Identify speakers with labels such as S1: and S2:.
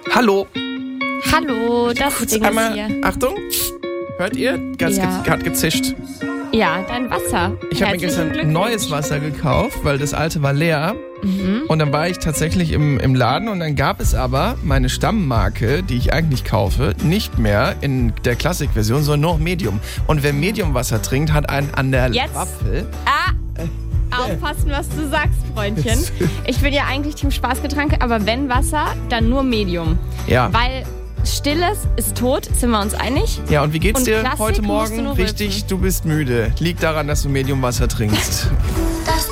S1: Hallo.
S2: Hallo, das Ding ist hier.
S1: Achtung, hört ihr? Hat gezischt.
S2: Ja, dein Wasser.
S1: Ich habe mir gestern neues Wasser gekauft, weil das alte war leer. Und dann war ich tatsächlich im Laden und dann gab es aber meine Stammmarke, die ich eigentlich kaufe, nicht mehr in der Classic-Version, sondern nur Medium. Und wer Medium-Wasser trinkt, hat einen an der Waffel.
S2: Aufpassen, was du sagst, Freundchen. Ich bin ja eigentlich Team Spaßgetränke, aber wenn Wasser, dann nur Medium.
S1: Ja.
S2: Weil Stilles ist tot, sind wir uns einig?
S1: Ja, und wie geht's dir
S2: Klassik
S1: heute Morgen?
S2: musst du nur
S1: Richtig,
S2: rülpsen.
S1: du bist müde. Liegt daran, dass du Medium-Wasser trinkst.